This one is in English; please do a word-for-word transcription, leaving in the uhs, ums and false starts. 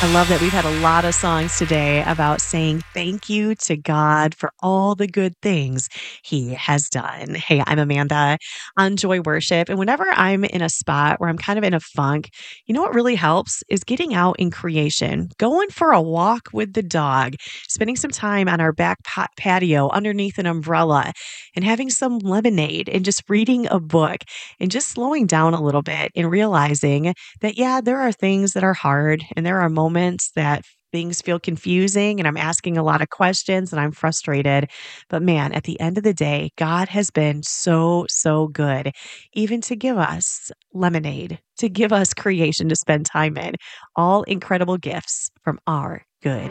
I love that we've had a lot of songs today about saying thank you to God for all the good things He has done. Hey, I'm Amanda on Joy Worship. And whenever I'm in a spot where I'm kind of in a funk, you know what really helps is getting out in creation, going for a walk with the dog, spending some time on our back pa- patio underneath an umbrella, and having some lemonade and just reading a book and just slowing down a little bit and realizing that, yeah, there are things that are hard and there are moments that things feel confusing and I'm asking a lot of questions and I'm frustrated. But man, at the end of the day, God has been so, so good, even to give us lemonade, to give us creation to spend time in, all incredible gifts from our good